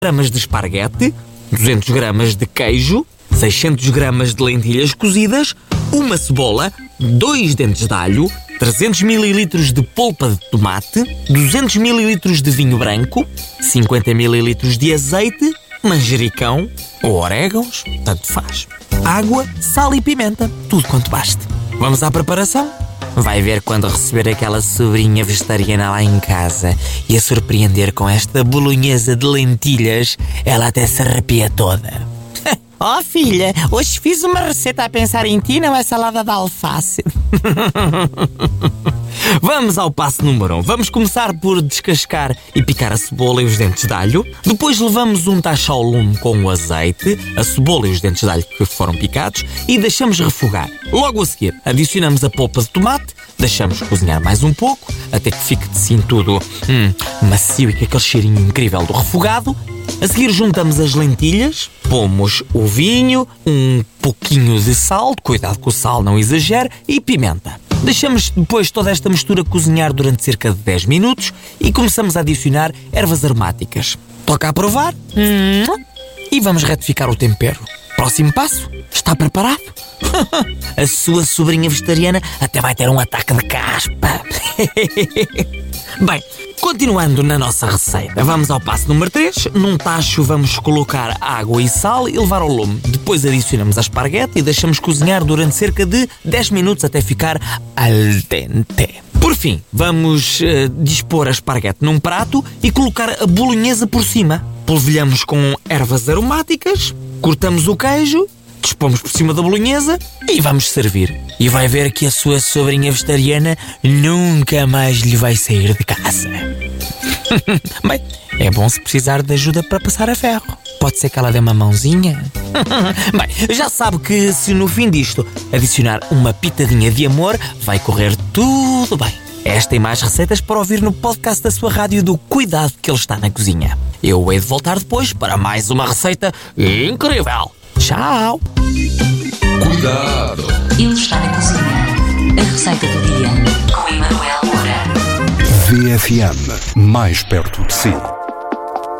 gramas de esparguete, 200 gramas de queijo, 600 gramas de lentilhas cozidas, uma cebola, 2 dentes de alho, 300 ml de polpa de tomate, 200 ml de vinho branco, 50 ml de azeite, manjericão ou orégãos, tanto faz. Água, sal e pimenta, tudo quanto baste. Vamos à preparação? Vai ver quando receber aquela sobrinha vegetariana lá em casa e a surpreender com esta bolonhesa de lentilhas, ela até se arrepia toda. Oh filha, hoje fiz uma receita a pensar em ti, não é salada de alface. Vamos ao passo número 1. Vamos começar por descascar e picar a cebola e os dentes de alho. Depois levamos um tacho ao lume com o azeite, a cebola e os dentes de alho que foram picados e deixamos refogar. Logo a seguir, adicionamos a polpa de tomate, deixamos cozinhar mais um pouco, até que fique assim tudo macio e com aquele cheirinho incrível do refogado. A seguir juntamos as lentilhas, pomos o vinho, um pouquinho de sal, cuidado com o sal, não exagere, e pimenta. Deixamos depois toda esta mistura cozinhar durante cerca de 10 minutos e começamos a adicionar ervas aromáticas. Toca a provar e vamos retificar o tempero. Próximo passo, está preparado? A sua sobrinha vegetariana até vai ter um ataque de caspa. Bem, continuando na nossa receita, vamos ao passo número 3. Num tacho vamos colocar água e sal e levar ao lume. Depois adicionamos a esparguete e deixamos cozinhar durante cerca de 10 minutos até ficar al dente. Por fim, vamos dispor a esparguete num prato e colocar a bolonhesa por cima. Polvilhamos com ervas aromáticas, cortamos o queijo, dispomos por cima da bolonhesa e vamos servir. E vai ver que a sua sobrinha vegetariana nunca mais lhe vai sair de casa. Bem, é bom se precisar de ajuda para passar a ferro. Pode ser que ela dê uma mãozinha. Bem, já sabe que se no fim disto adicionar uma pitadinha de amor, vai correr tudo bem. Esta e mais receitas para ouvir no podcast da sua rádio do Cuidado que ele está na cozinha. Eu hei de voltar depois para mais uma receita incrível. Tchau! Cuidado! Ele está na cozinha. A receita do dia com Emanuel Moura. VFM, mais perto de si.